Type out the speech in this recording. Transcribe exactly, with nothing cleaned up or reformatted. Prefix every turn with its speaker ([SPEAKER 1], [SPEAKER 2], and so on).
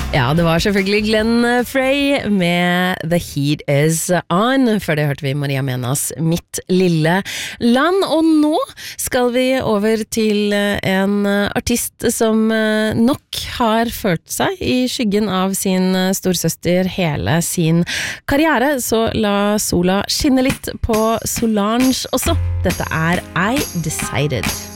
[SPEAKER 1] Ja, det var selvfølgelig Glenn Frey med The Heat Is On. Før det hørte vi Maria Menas Mitt lille land. Og nå skal vi over til en artist som nok har følt seg i skyggen av sin storsøster hele sin karriere. Så la sola skinne litt på Solange også. Dette er I Decided.